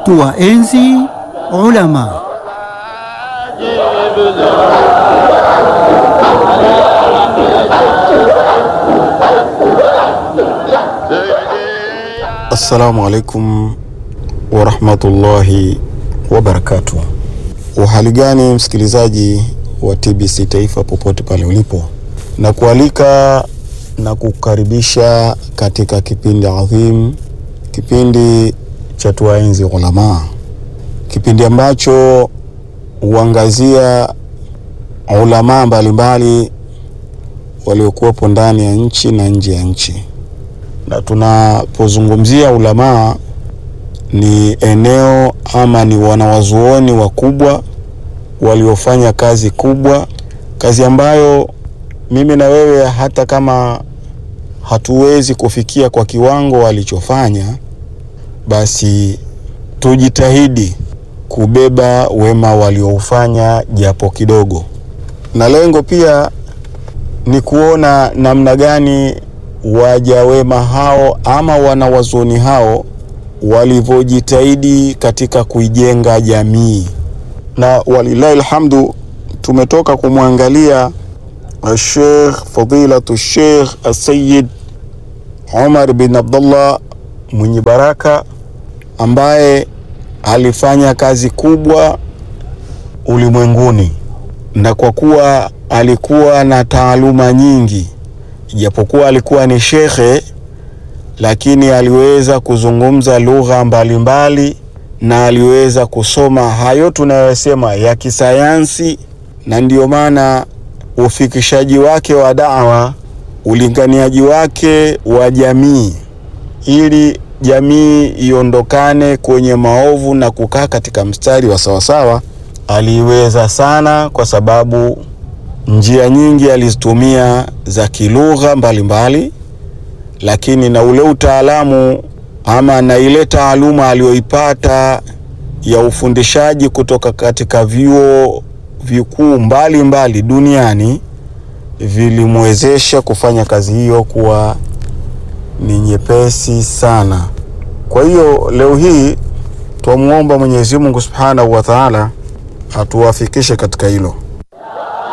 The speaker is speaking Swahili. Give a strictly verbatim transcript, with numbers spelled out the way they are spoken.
tuwaenzi ulama. Assalamu alaikum wa rahmatullahi wa barakatuh. Uhali gani msikilizaji wa T B C Taifa popote pale ulipo, na kualika na kukaribisha katika kipindi adhim, kipindi cha tuwaenzi ulama, kipindi ambacho huangazia ulama mbalimbali waliokuwepo ndani ya nchi na nje ya nchi. Na tunapozungumzia ulama ni eneo ama ni wanawazuoni wakubwa waliofanya kazi kubwa, kazi ambayo mimi na wewe hata kama hatuwezi kufikia kwa kiwango walichofanya, basi tujitahidi kubeba wema walioufanya japo kidogo. Na lengo pia ni kuona namna gani waja wema hao ama wanawazuoni hao walivyojitahidi katika kuijenga jamii. Na walillahi alhamdu, tumetoka kumwangalia Sheikh Fadilatu Sheikh Sayyid Umar bin Abdullah mwenye baraka, ambaye alifanya kazi kubwa ulimwenguni, na kwa kuwa alikuwa na taaluma nyingi, japokuwa alikuwa ni shekhe, lakini aliweza kuzungumza lugha mbalimbali na aliweza kusoma hayo tunayosema ya kisayansi. Na ndio maana ufikishaji wake wa da'wa, ulinganiaji wake wa jamii, ili jamii iondokane kwenye maovu na kukaa katika mstari wa sawasawa, aliweza sana, kwa sababu njia nyingi alizitumia za kilugha mbalimbali, lakini na ule utaalamu ama na ile taaluma aliyoipata ya ufundishaji kutoka katika vyuo vikuu mbalimbali duniani vilimwezesha kufanya kazi hiyo kuwa ni nyepesi sana. Kwa hiyo leo hii tumuomba Mwenyezi Mungu Subhanahu wa Ta'ala atuwafikishe katika hilo.